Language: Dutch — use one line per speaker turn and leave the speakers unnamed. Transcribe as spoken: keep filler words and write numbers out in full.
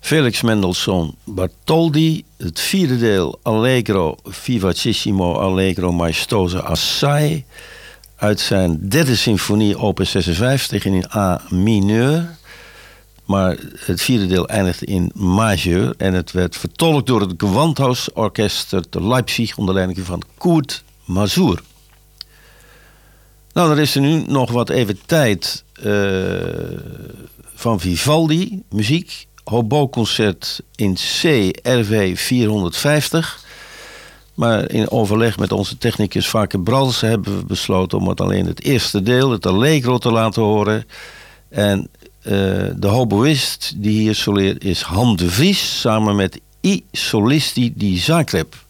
Felix Mendelssohn Bartholdy, het vierde deel Allegro vivacissimo Allegro maestoso assai uit zijn derde symfonie opus zesenvijftig in A mineur. Maar het vierde deel eindigde in majeur en het werd vertolkt door het Gewandhausorchester te Leipzig onder leiding van Kurt Masur. Nou, dan is er nu nog wat even tijd uh, van Vivaldi, muziek. Hobo-concert in C, R W vierhonderdvijftig. Maar in overleg met onze technicus Vaker Brals hebben we besloten om het alleen het eerste deel, het Allegro, te laten horen. En uh, de hoboïst die hier soleert is Han de Vries samen met I Solisti di Zagreb.